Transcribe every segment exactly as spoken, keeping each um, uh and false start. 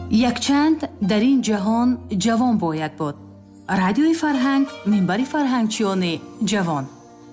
якчанд дар ин ҷаҳон ҷавон бояд буд. радиои фарҳанг, минбари фарҳангчиёни ҷавон.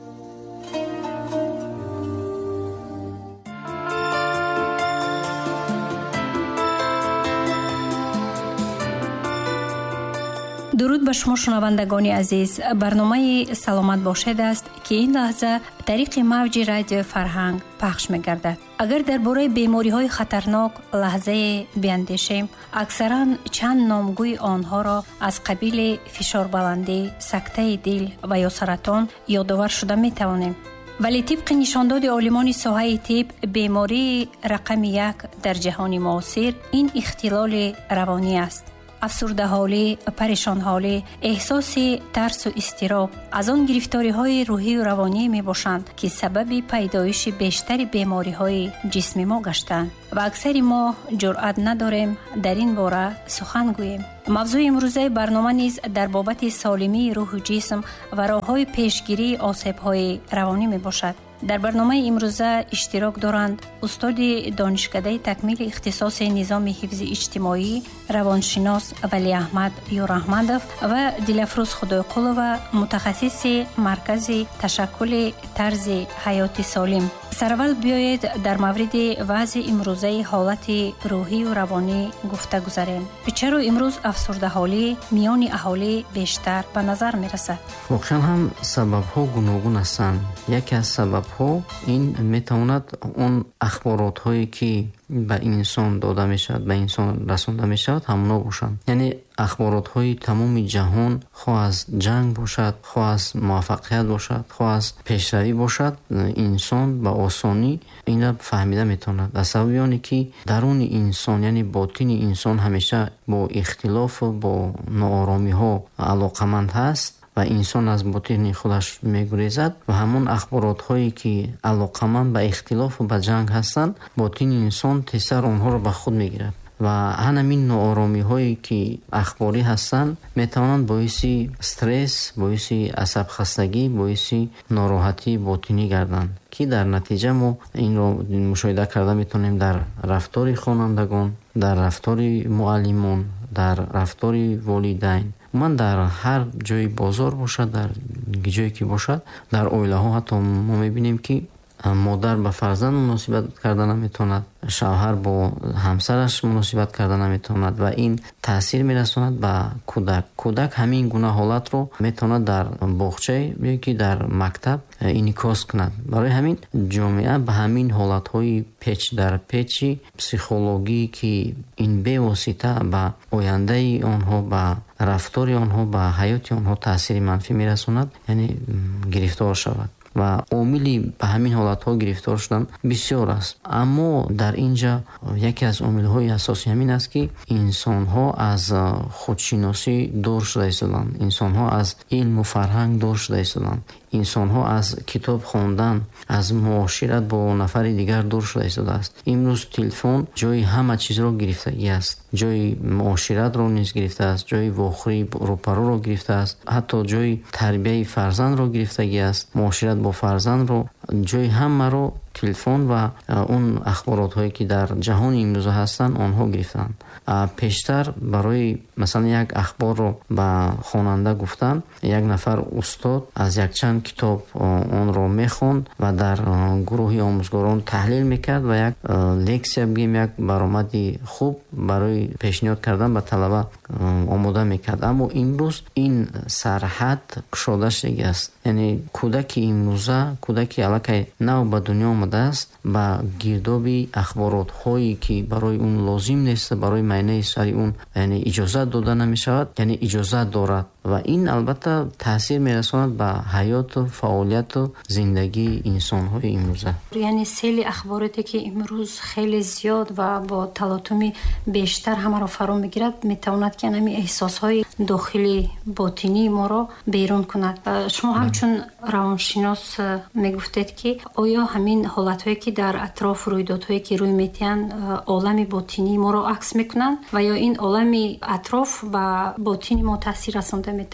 дуруд ба шумо шунавандагони азиз. барномаи саломат бошед аст ки ин лаҳза тариқи мавҷи радиои фарҳанг пахш мегардад. агар дар бораи бемориҳои хатарнок лаҳзае биандешем, аксаран чанд номгӯи онҳоро аз қабили фишорбаландӣ, сактаи дил ва ё саратон ёдовар шуда метавонем. вале тибқи нишондоди олимони соҳаи тиб, бемории рақами як дар ҷаҳони муосир ин ихтилоли равонӣ аст. афсурдаҳолӣ, парешонҳолӣ, эҳсоси тарсу изтироб аз он гирифториҳои рӯҳию равонӣ мебошанд, ки сабаби пайдоиши бештари бемориҳои ҷисми мо гаштанд ва аксари мо ҷуръат надорем дар ин бора сухан гӯем. мавзӯи имрӯзаи барнома низ дар бобати солимии рӯҳу ҷисм ва роҳҳои пешгирии осебҳои равонӣ мебошад. дар барномаи имрӯза иштирок доранд устоди донишкадаи такмили ихтисоси низоми ҳифзи иҷтимоӣ, равоншинос Валиаҳмад Юраҳмадов ва Дилафрӯз Худойқулова, мутахассиси маркази ташаккули тарзи ҳаёти солим. сараввал биёед дар мавриди вазъи имрӯзаи ҳолати рӯҳию равонӣ гуфта гузарем. чаро имрӯз афсурдаҳолӣ миёни аҳолӣ бештар ба назар мерасад? воқеан ҳам сабабҳо гуногун ҳастанд. яке аз сабабҳо ин метавонад он ахборотҳое ки ба инсон дода мешавад, ба инсон расонда мешавад, ҳамоно бошанд. яъне ахборотҳои тамоми ҷаҳон, хоҳ аз ҷанг бошад, хоҳ аз муваффақият бошад, хоҳ аз пешравӣ бошад, инсон ба осонӣ инро фаҳмида метавонад. аз сабаби оне ки даруни инсон, яъне ботини инсон ҳамеша бо ихтилофу бо нооромиҳо алоқаманд ҳаст ва инсон аз ботини худаш мегурезад ва ҳамон ахборотҳое ки алоқаманд ба ихтилофу ба ҷанг ҳастанд, ботини инсон тезтар онҳоро ба худ мегирад ва ҳанамин нооромиҳое ки ахборӣ ҳастанд метавонанд боиси стресс, боиси асабхастагӣ, боиси нороҳатии ботинӣ гарданд, ки дар натиҷа мо инро мушоҳида карда метавонем дар рафтори хонандагон, дар рафтори муаллимон, дар рафтори волидайн, ман дар ҳар ҷои бозор бошад, дар ҷое ки бошад, дар оилаҳо ҳатто мо мебинем ки модар ба фарзанд муносибат карда наметавонад, шавҳар бо ҳамсараш муносибат карда наметавонад ва ин таъсир мерасонад ба кӯдак. кӯдак ҳамин гуна ҳолатро метавонад дар боғча ё ки дар мактаб инъикос кунад. барои ҳамин ҷомеа ба ҳамин ҳолатҳои печ дар печи психологӣ ки ин бевосита ба ояндаи онҳо, ба рафтори онҳо, ба ҳаёти онҳо таъсири манфӣ мерасонад, яъне гирифтор шавад ва омили ба ҳамин ҳолатҳо гирифтор шудан бисёр аст. аммо дар инҷа яке аз омилҳои асосӣ ҳамин аст ки инсонҳо аз худшиносӣ дур шуда истоданд, инсонҳо аз илму фарҳанг дур шуда истоданд, инсонҳо аз китоб хондан, аз муошират бо нафари дигар дур шуда истодааст. имрӯз телефон ҷои ҳама чизро гирифтагӣ аст, ҷои муоширатро низ гирифтааст, ҷои вохӯрӣ рӯпарӯро гирифтааст, ҳатто ҷои тарбияи фарзандро гирифтагӣ аст, муошират бо фарзандро, ҷои ҳамаро телефон ва он ахборотҳое ки дар ҷаҳони имрӯза ҳастанд онҳо гирифтанд. пештар барои масалан як ахборро ба хонанда гуфтан, як нафар устод аз якчанд китоб онро мехонд ва дар гурӯҳи омӯзгорон таҳлил мекард ва як лексия бигем як баромади хуб барои пешниҳод кардан ба талаба омода мекард. аммо имрӯз ин сарҳад кушода шудагиаст. яъне кӯдаки имрӯза, кӯдаки аллакай нав ба дунё омадааст, ба гирдоби ахборотҳое ки барои он лозим нест, барои майнаи сари он яъне иҷозат дода намешавад, яъне иҷозат дорад ва ин албатта таъсир мерасонад ба ҳаёту фаъолияту зиндагии инсонҳои имрӯза. яъне сели ахбороте ки имрӯз хеле зиёд ва бо талотуми бештар ҳамаро фаро мегирад, метавонад ки ҳамин эҳсосҳои дохили ботинии моро берун кунад. шумо ҳамчун равоншинос мегуфтед ки оё ҳамин ҳолатҳое ки дар атроф рӯйдодҳое ки рӯй метиҳанд олами ботинии моро акс мекунанд ва ё ин олами атроф ба ботини мо таъсир расонда метавонад?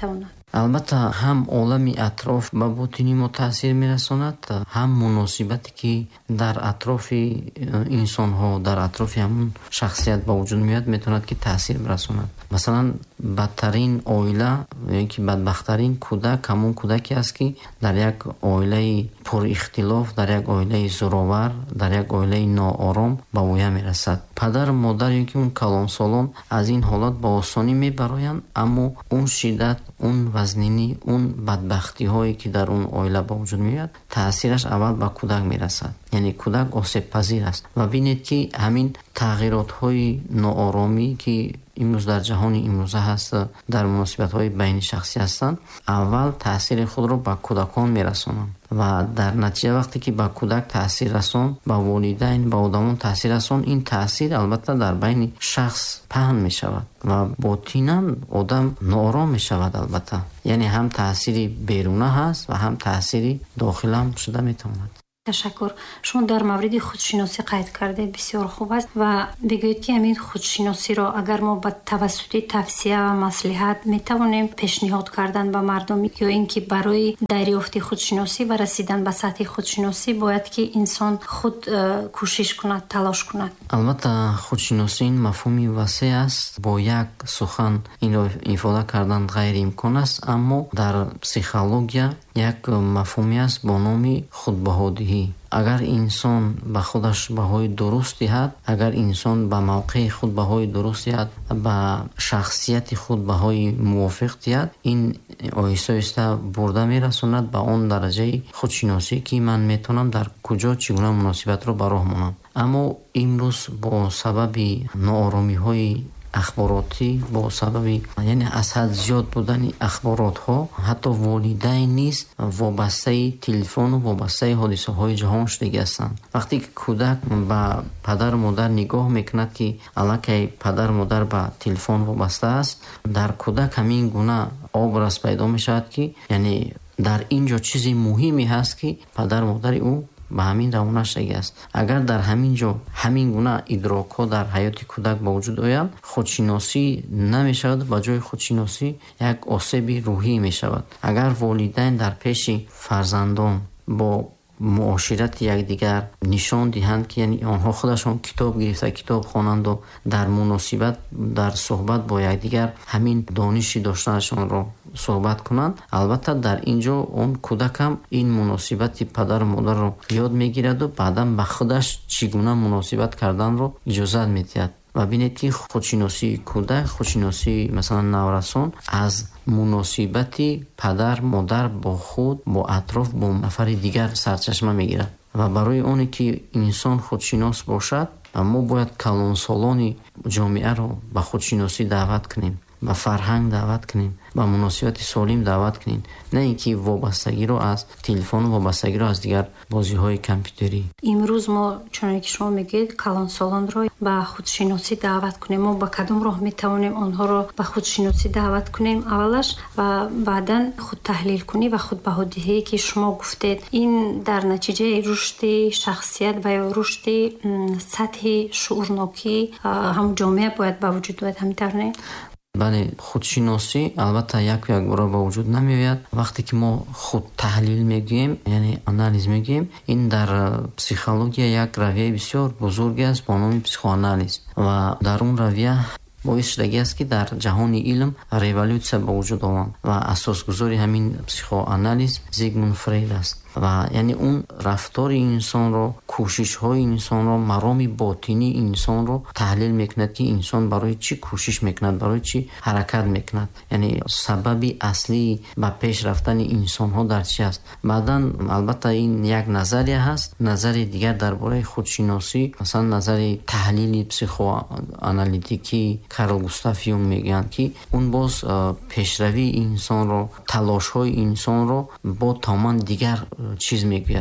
албатта ҳам олами атроф ба ботини мо таъсир мерасонад, ҳам муносибате ки дар атрофи инсонҳо, дар атрофи ҳамун шахсият ба вуҷуд меояд метавонад ки таъсир расонад. масалан бадтарин оила ки бадбахттарин кӯдак ҳамун кӯдаке аст ки дар як оилаи пурихтилоф, дар як оилаи зӯровар, дар як оилаи ноором ба воя мерасад. падар модар ё ки он калонсолон аз ин ҳолат ба осонӣ мебароянд, аммо он шиддат, он вазнинӣ, он бадбахтиҳое ки дар он оила ба вуҷуд меояд, таъсираш аввал ба кӯдак мерасад. яъне кӯдак осебпазир аст. ва бинед ки ҳамин тағйиротҳои нооромӣ ки имрӯз дар ҷаҳони имрӯза ҳаст, дар муносибатҳои байни шахсӣ ҳастанд, аввал таъсири худро ба кӯдакон мерасонанд ва дар натиҷа вақте ки ба кӯдак таъсир расон, ба волидайн, ба одамон таъсир расон, ин таъсир албатта дар байни шахс паҳн мешавад ва ботинан одам ноором мешавад. албатта яъне ҳам таъсири беруна ҳаст ва ҳам таъсири дохилам шуда метавонад. ташаккур. шумо дар мавриди худшиносӣ қайд кардед, бисёр хуб аст ва бигӯед ки ҳамин худшиносиро агар мо ба тавассути тавсия ва маслиҳат метавонем пешниҳод кардан ба мардум, ё ин ки барои дарёфти худшиносӣ ва расидан ба сатҳи худшиносӣ бояд ки инсон худ кӯшиш кунад, талош кунад. албатта худшиносӣ ин мафҳуми васеъ аст. бо як сухан инро ифода кардан ғайриимкон аст, аммо дар психология як мафҳуме аст бо номи худбаҳодиҳӣ. агар инсон ба худаш баҳои дуруст диҳад, агар инсон ба мавқеи худ баҳои дуруст диҳад, ба шахсияти худ баҳои мувофиқ диҳад, ин оҳиста оҳиста бурда мерасонад ба он дараҷаи худшиносӣ ки ман метавонам дар куҷо чӣ гуна муносибатро ба роҳ монам. аммо имрӯз бо сабаби нооромиҳои ахборотӣ, бо сабаби яъне аз ҳад зиёд будани ахборотҳо, ҳатто волидайн низ вобастаи телефону вобастаи ҳодисаҳои ҷаҳон шудагӣ ҳастанд. вақте ки кӯдак ба падару модар нигоҳ мекунад ки аллакай падару модар ба телефон вобаста аст, дар кӯдак ҳамин гуна образ пайдо мешавад ки яъне дар ин ҷо чизи муҳиме ҳаст ки падару модари ӯ ба ҳамин равона шудагӣ аст. агар дар ҳамин ҷо ҳамин гуна идрокҳо дар ҳаёти кӯдак ба вуҷуд оянд, худшиносӣ намешавад, ба ҷои худшиносӣ як осеби рӯҳӣ мешавад. агар волидайн дар пеши фарзандон бо муоширати якдигар нишон диҳанд ки яъне онҳо худашон китоб гирифта китоб хонанду дар муносибат, дар суҳбат бо якдигар ҳамин дониши доштанашонро суҳбат кунанд, албатта дар ин ҷо он кӯдакам ин муносибати падару модарро ёд мегираду баъдан ба худаш чӣ гуна муносибат карданро иҷозат медиҳад. ва бинед ки худшиносии кӯдак, худшиносии масалан наврасон аз муносибати падар модар бо худ, бо атроф, бо нафари дигар сарчашма мегирад. ва барои оне ки инсон худшинос бошад, мо бояд калонсолони ҷомеаро ба худшиносӣ даъват кунем, ба фарҳанг даъват кунем, ба муносибати солим даъват кунем, на ин ки вобастагиро аз телефону вобастагиро аз дигар бозиҳои компютерӣ. имрӯз мо чуноне ки шумо мегӯед калонсолонро ба худшиносӣ даъват кунем, мо ба кадом роҳ метавонем онҳоро ба худшиносӣ даъват кунем? аввалаш ва баъдан худтаҳлилкунӣ ва худбаҳодиҳие ки шумо гуфтед, ин дар натиҷаи рушди шахсият ва ё рушди сатҳи шуурнокӣ ҳам ҷомеа бояд ба вуҷуд ояд, ҳамин тавр не? бале, худшиносӣ албатта як як бора ба вуҷуд намеояд. вақте ки мо худтаҳлил мегӯем, яъне анализ мегӯем, ин дар психология як равияи бисёр бузург аст бо номи психоанализ. ва дар он равия боис шудагӣ аст ки дар ҷаҳони илм революсия ба вуҷуд омад ва асосгузори ҳамин психоанализ Зигмунд Фрейд аст. ва яъне он рафтори инсонро, кӯшишҳои инсонро, мароми ботинии инсонро таҳлил мекунад ки инсон барои чӣ кӯшиш мекунад, барои чӣ ҳаракат мекунад, яъне сабаби аслии ба пеш рафтани инсонҳо дар чи аст. баъдан албатта ин як назария ҳаст. назари дигар дар бораи худшиносӣ, масалан назари таҳлили психоаналитикӣ Карл Густав Юнг мегӯянд ки он боз пешравии инсонро, талошҳои инсонро бо тамоман дигар чиз мегӯяд.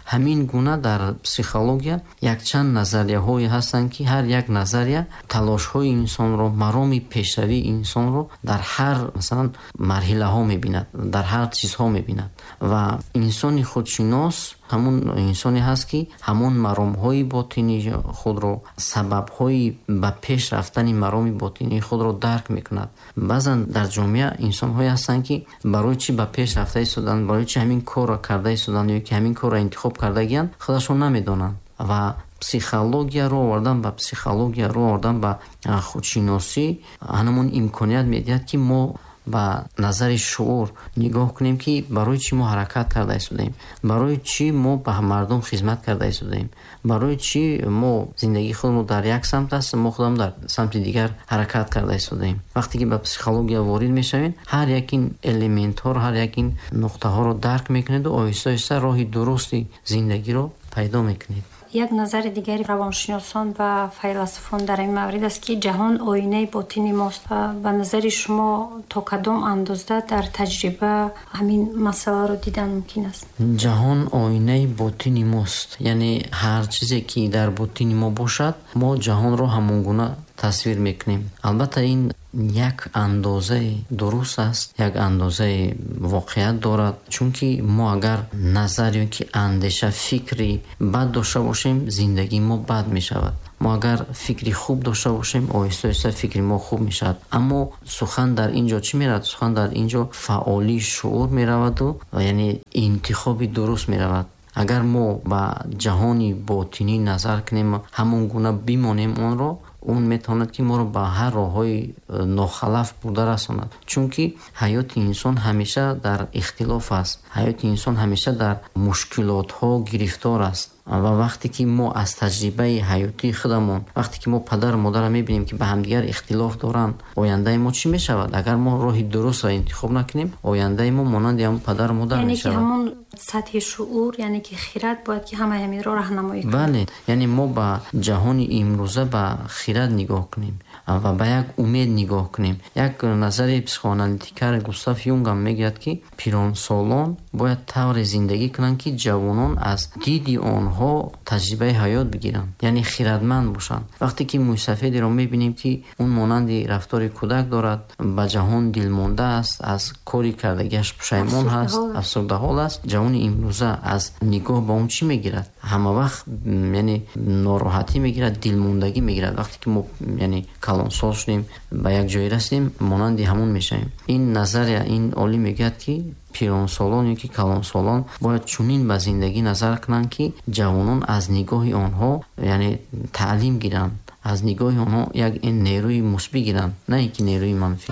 ҳамин гуна дар психология якчанд назарияҳое ҳастанд ки ҳар як назария талошҳои инсонро, мароми пешравии инсонро дар ҳар масалан марҳилаҳо мебинад, дар ҳар чизҳо мебинад. ва инсони худшинос ҳамун инсоне ҳаст ки ҳамон маромҳои ботинии худро, сабабҳои ба пеш рафтани мароми ботинии худро дарк мекунад. баъзан дар ҷомеа инсонҳое ҳастанд ки барои чӣ ба пеш рафта истоданд, барои чӣ ҳамин корро карда истоданд ё ки ҳамин корро интихоб кардагиянд, худашон намедонанд. ва психология ро овардан ба психология ро овардан ба худшиносӣ ҳанамон имконият медиҳад ки мо ба назари шуур нигоҳ кунем ки барои чӣ мо ҳаракат карда истодаем, барои чӣ мо ба мардум хизмат карда истодаем, барои чӣ мо зиндагии худро дар як самт аст, мо худам дар самти дигар ҳаракат карда истодаем. вақте ки ба психология ворид мешавем, ҳар як ин элементҳоро, ҳар як ин нуқтаҳоро дарк мекунед ва оҳиста оҳиста роҳи дурусти зиндагиро пайдо мекунед. як назари дигари равоншиносон ва файласуфон дар ин маврид аст ки ҷаҳон оинаи ботини мост. ба назари шумо то кадом андоза дар таҷриба ҳамин масъаларо дидан мумкин аст? ҷаҳон оинаи ботини мост, яъне ҳар чизе ки дар ботини мо бошад, мо ҷаҳонро ҳамон гуна тасвир мекунем. албатта ин як андозаи дуруст аст, як андозаи воқеият дорад, чунки мо агар назар ё ки андеша, фикри бад дошта бошем, зиндагии мо бад мешавад. мо агар фикри хуб дошта бошем, оҳиста оҳиста фикри мо хуб мешавад. аммо сухан дар ин ҷо чӣ меравад? Сухан дар ин ҷо фаъолии шуур мераваду яъне интихоби дуруст меравад. агар мо ба ҷаҳони ботинӣ назар кунем, ҳамон гуна бимонем онро, он метавонад ки моро ба ҳар роҳҳои нохалаф бурда расонад. чунки ҳаёти инсон ҳамеша дар ихтилоф аст, ҳаёти инсон ҳамеша дар мушкилотҳо гирифтор аст. ва вақте ки мо аз таҷрибаи ҳаётии худамон, вақте ки мо падару модарро мебинем ки ба ҳамдигар ихтилоф доранд, ояндаи мо чӣ мешавад? агар мо роҳи дурустро интихоб накунем, ояндаи мо монанди ҳамон падару модар мешавад. яъне ки ҳамон сатҳи шуур, яъне ки хират бояд ки ҳамаи ҳаминро раҳнамоӣ кунад. бале, яъне мо ба ҷаҳони имрӯза ба хират нигоҳ кунем ва ба як умед нигоҳ кунем. як назари психоаналитикар Густав Юнг ҳам мегӯяд ки пиронсолон бояд тавре зиндагӣ кунанд ки ҷавонон аз диди онҳо таҷрибаи ҳаёт бигиранд, яъне хиратманд бошанд. вақте ки мӯйсафедиро мебинем ки он монанди рафтори кӯдак дорад, ба ҷаҳон дилмонда аст, аз кори кардагиаш пушаймон ҳаст, афсурдаҳол аст, ҷавони имрӯза аз нигоҳ ба он чӣ мегирад? ҳама вақт яъне нороҳатӣ мегирад, дилмондагӣ мегирад. вақте ки мо яъне калонсол шудем, ба як ҷое расидем, монанди ҳамон мешавем. ин назария, ин олим мегӯяд ки пиронсолон ё ки калонсолон бояд чунин ба зиндагӣ назар кунанд ки ҷавонон аз нигоҳи онҳо яъне таълим гиранд, аз нигоҳи онҳо як нерӯи мусбӣ гиранд, на ин ки нерӯи манфӣ.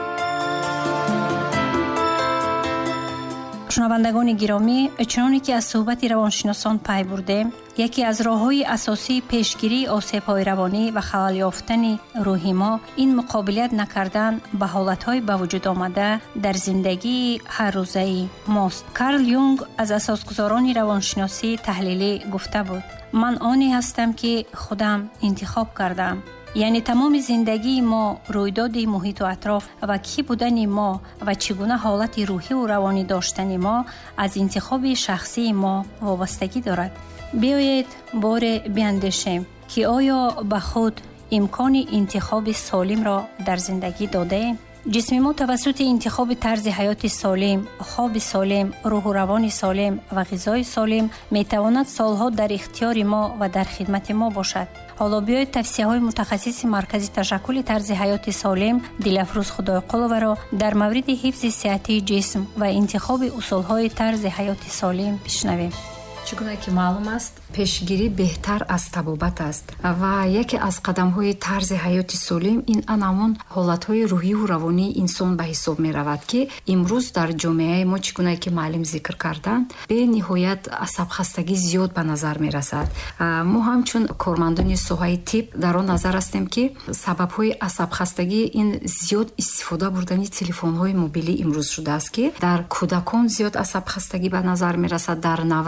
шунавандагони гиромӣ, чуноне ки аз суҳбати равоншиносон пай бурдем, яке аз роҳҳои асосии пешгирии осебҳои равонӣ ва халал ёфтани рӯҳи мо ин муқобилат накардан ба ҳолатҳои ба вуҷудомада дар зиндагии ҳаррӯзаи мост. Карл Юнг аз асосгузорони равоншиносии таҳлилӣ гуфта буд: ман оне ҳастам ки худам интихоб кардам. яъне тамоми зиндагии мо, рӯйдоди муҳиту атроф ва кӣ будани мо ва чӣ гуна ҳолати рӯҳиву равонӣ доштани мо аз интихоби шахсии мо вобастагӣ дорад. биёед боре биандешем ки оё ба худ имкони интихоби солимро дар зиндагӣ додаем? ҷисми мо тавассути интихоби тарзи ҳаёти солим, хоби солим, рӯҳу равони солим ва ғизои солим метавонад солҳо дар ихтиёри мо ва дар хидмати мо бошад. ҳоло биёед тавсияҳои мутахассиси маркази ташаккули тарзи ҳаёти солим Дилафрӯз Худойқуловаро дар мавриди ҳифзи сиҳатии ҷисм ва интихоби усулҳои тарзи ҳаёти солим бишнавем. чӣ гуна ки маълум аст, пешгирӣ беҳтар аз табобат аст ва яке аз қадамҳои тарзи ҳаёти солим ин анамон ҳолатҳои рӯҳиву равонии инсон ба ҳисоб меравад ки имрӯз дар ҷомеаи мо чӣ гуна ки маълим зикр карданд, бениҳоят асабхастагӣ зиёд ба назар мерасад. мо ҳамчун кормандони соҳаи тиб дар он назар ҳастем ки сабабҳои асабхастагӣ ин зиёд истифода бурдани телефонҳои мобилӣ имрӯз шудааст ки дар кӯдакон зиёд асабхастагӣ ба назар мерасад, дар наврасон ва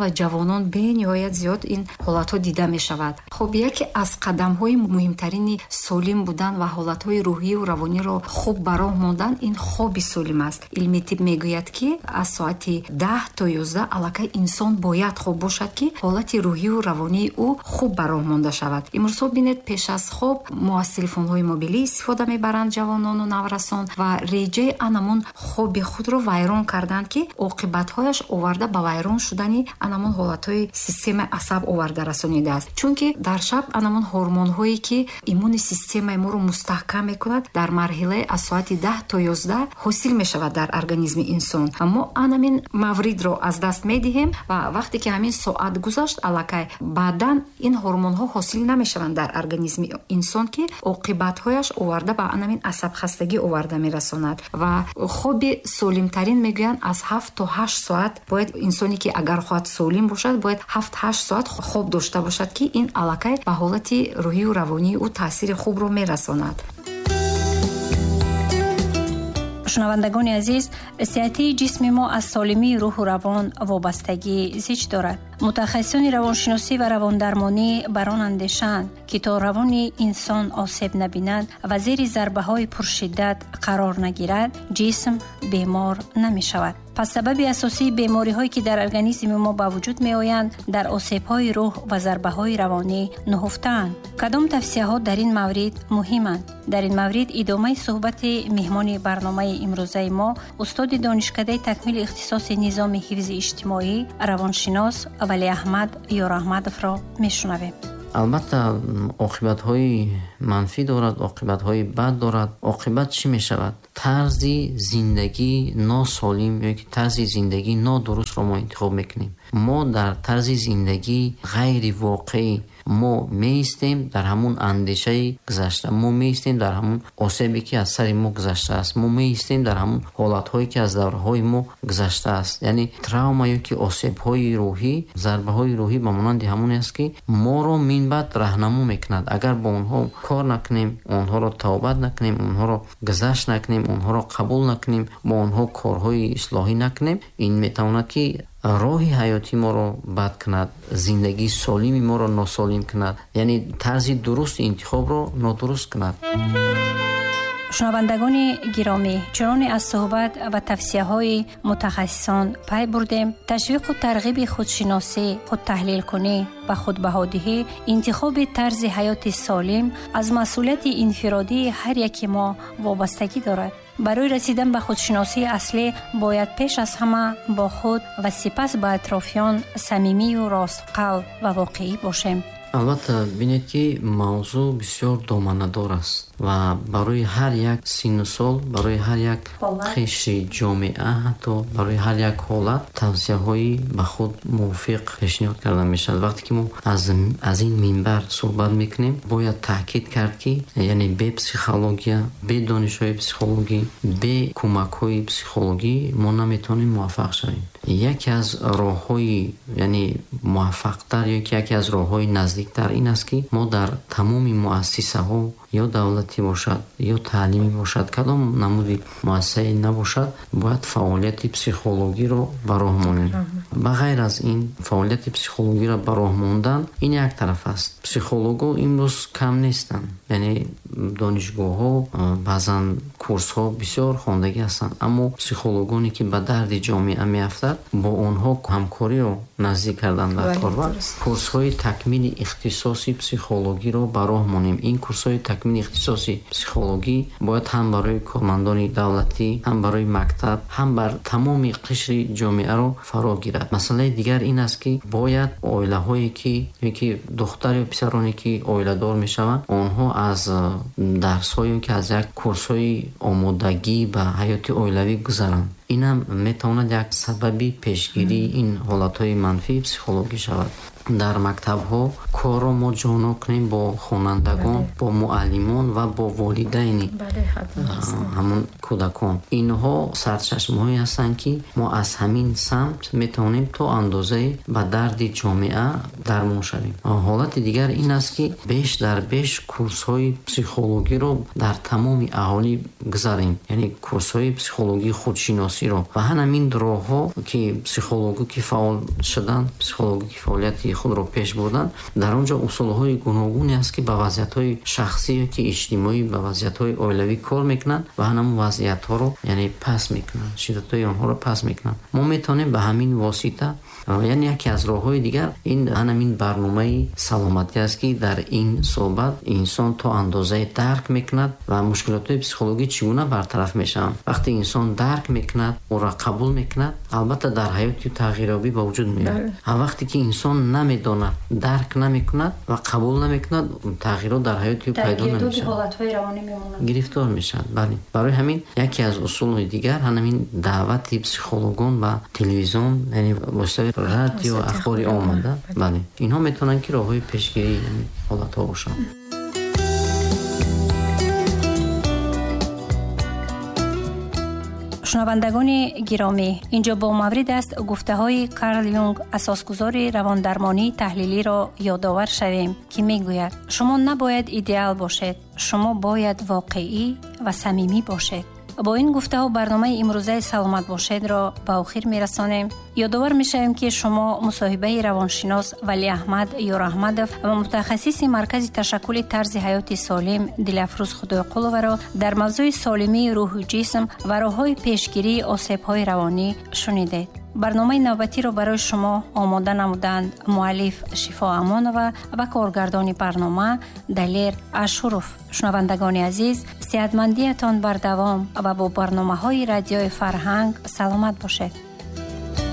ва ҷавонон бениҳоят зиёд ин ҳолатҳо дида мешавад. хуб яке аз қадамҳои муҳимтарини солим будан ва ҳолатҳои рӯҳию равониро хуб ба роҳ мондан ин хоби солим аст. илми тиб мегӯяд ки аз соати даҳ то ёздаҳ аллакай инсон бояд хоб бошад ки ҳолати рӯҳию равонии ӯ хуб ба роҳ монда шавад. имрӯзҳо бинед пеш аз хоб мо аз телефонҳои мобилӣ истифода мебаранд ҷавонону наврасон ва реҷаи анамун хоби худро вайрон карданд ки оқибатҳояш оварда ба вайрон шудани анамун ҳолатҳои системаи асаб оварда расонидааст. чунки дар шаб анамун ҳормонҳое ки иммуни системаи моро мустаҳкам мекунад дар марҳилаи аз соати даҳ то ёздаҳ ҳосил мешавад дар организми инсон. мо анамин мавридро аз даст медиҳем ва вақте ки ҳамин соат гузашт аллакай баъдан ин ҳормонҳо ҳосил намешаванд дар организми инсон ки оқибатҳояш оварда ба анамин асабхастагӣ оварда мерасонад. ва хоби солимтарин мегӯянд аз ҳафт то ҳашт соат бояд инсоне ки агар хоҳад солим бошад бояд ҳафт ҳашт соат хоб дошта бошад ки ин аллакай ба ҳолати рӯҳию равонии ӯ таъсири хубро мерасонад. шунавандагони азиз, сеҳати ҷисми мо аз солимии рӯҳу равон вобастагӣ зич дорад. мутахассисони равоншиносӣ ва равондармонӣ бар он андешаанд ки то равони инсон осеб набинад ва зери зарбаҳои пуршиддат қарор нагирад, ҷисм бемор намешавад. пас сабаби асосии бемориҳое ки дар организми мо ба вуҷуд меоянд дар осебҳои рӯҳ ва зарбаҳои равонӣ нуҳуфтаанд. кадом тавсияҳо дар ин маврид муҳиманд? дар ин маврид идомаи суҳбати меҳмони барномаи имрӯзаи мо устоди донишкадаи такмили ихтисоси низоми ҳифзи иҷтимоӣ равоншинос валиаҳмад ёраҳмадовро мешунавем. албатта оқибатҳои манфӣ дорад, оқибатҳои бад дорад. оқибат чӣ мешавад? тарзи зиндагӣ носолим ёки тарзи зиндагӣ нодурустро мо интихоб мекунем. мо дар тарзи зиндагӣ ғайри воқеӣ мо меистем дар ҳамун андешаи гузашта, мо меистем дар ҳамун осебе ки аз сари мо гузаштааст, мо меистем дар ҳамун ҳолатҳое ки аз давраҳои мо гузаштааст. яъне травма ёки осебҳои рӯҳӣ, зарбаҳои рӯҳӣ ба монанди ҳамоне аст ки моро минбаъд раҳнамо мекунад. агар бо онҳо кор накунем, онҳоро тавбат накунем, онҳоро гузашт накунем, онҳоро қабул накунем, бо онҳо корҳои ислоҳӣ накунем, ин метавонад ки роҳи ҳаёти моро бад кунад, зиндагии солими моро носолим кунад, яъне тарзи дурусти интихобро нодуруст кунад. шунавандагони гиромӣ, чуноне аз суҳбат ва тавсияҳои мутахассисон пай бурдем, ташвиқу тарғиби худшиносӣ, худтаҳлилкунӣ ва худбаҳодиҳӣ, интихоби тарзи ҳаёти солим аз масъулияти инфиродии ҳар яки мо вобастагӣ дорад. барои расидан ба худшиносии аслӣ бояд пеш аз ҳама бо худ ва сипас ба атрофиён самимию ростқалб ва воқеӣ бошем. албатта бинед ки мавзӯъ бисёр доманадор аст ва барои ҳар як синну сол, барои ҳар як қишри ҷомеа, ҳатто барои ҳар як ҳолат тавсияҳои ба худ мувофиқ пешниҳод карда мешавад. вақте ки мо аз, аз ин минбар суҳбат мекунем, бояд таъкид кард ки яъне бе психология, бе донишҳои психологӣ, бе кӯмакҳои психологӣ мо наметавонем муваффақ шавем. яке аз роҳҳои яъне муваффақтар ёки яке аз роҳҳои наздиктар ин аст ки мо дар тамоми муассисаҳо ё давлатӣ бошад ё таълимӣ бошад, кадом намуди муассисае набошад, бояд фаъолияти психологиро ба роҳ монем. ба ғайр аз ин фаъолияти психологиро ба роҳ мондан ин як тараф аст. психолого имрӯз кам нестанд, яъне донишгоҳҳо баъзан курсҳо бисёр хондагӣ ҳастанд, аммо психологоне ки ба дарди ҷомеа меафтад, бо онҳо ҳамкориро наздик кардан дар корбар курсҳои такмили ихтисоси психологиро ба роҳ монем. ин курсҳои такмили ихтисоси психологӣ бояд ҳам барои кормандони давлатӣ, ҳам барои мактаб, ҳам бар тамоми қишри ҷомеаро фаро гирад. масъалаи дигар ин аст ки бояд оилаҳое ки ёки духтар ё писароне ки оиладор мешаванд, онҳо аз дарсҳое ки аз як курсҳои омодагӣ ба ҳаёти оилавӣ гузаранд. инам метавонад як сабаби пешгирии ин ҳолатҳои манфии психологӣ шавад. дар мактабҳо корро мо ҷоно кунем бо хонандагон, бо муаллимон ва бо волидайни ҳамон кӯдакон. инҳо сарчашмаҳое ҳастанд ки мо аз ҳамин самт метавонем то андозае ба дарди ҷомеа дармон шавем. ҳолати дигар ин аст ки беш дар беш курсҳои психологиро дар тамоми аҳолӣ гузарем, яъне курсҳои психологии худшиносиро ва ҳамин роҳҳо ки психологу ки фаъол шуданд, психологи ки фаъолияти худро пеш бурданд, дар он ҷо усулҳои гуногуне аст ки ба вазъиятҳои шахсӣ ёки иҷтимоӣ, ба вазъиятҳои оилавӣ кор мекунанд ва ҳамон вазъиятҳоро яъне пас мекунанд, шиддатҳои онҳоро пас мекунанд. мо метавонем ба ҳамин восита, яъне яке аз роҳҳои дигар ин ҳамин барномаи саломатӣ аст ки дар ин соҳбат инсон то андозае дарк мекунад ва мушкилотҳои психологӣ чӣ гуна бартараф мешаванд. вақте инсон дарк мекунад, оро қабул мекунад, албатта дар ҳаёти тағйирёбӣ ба вуҷуд меояд. а вақте ки инсон намедонад, дарк намекунад ва қабул намекунад, тағйирот дар ҳаёти пайдо намешавад, гирифтор мешавад. бале, барои ҳамин яке аз усулҳои дигар ҳамин даъвати психологон ба телевизион, яъне воситаи радио, ахбори омада, бале, инҳо метавонанд ки роҳҳои пешгирии ҳолатҳо бошанд. шунавандагони гиромӣ, инҷо бо маврид аст гуфтаҳои Карл Юнг, асосгузори равондармонии таҳлилиро ёдовар шавем, ки мегӯяд: шумо набояд идеал бошед, шумо бояд воқеӣ ва самимӣ бошед. бо ин гуфтаҳо барномаи имрӯзаи саломат бошедро ба охир мерасонем. ёдовар мешавем ки шумо мусоҳибаи равоншинос Валиаҳмад Ёраҳмадов ва мутахассиси маркази ташаккули тарзи ҳаёти солим Дилафрӯз Худойқуловаро дар мавзӯи солимии рӯҳу ҷисм ва роҳҳои пешгирии осебҳои равонӣ шунидед. барномаи навбатиро барои шумо омода намуданд муаллиф Шифо Амонова ва коргардони барнома Далер Ашуров. шунавандагони азиз, сеҳатмандиятон бардавом ва бо барномаҳои радиои Фарҳанг саломат бошед.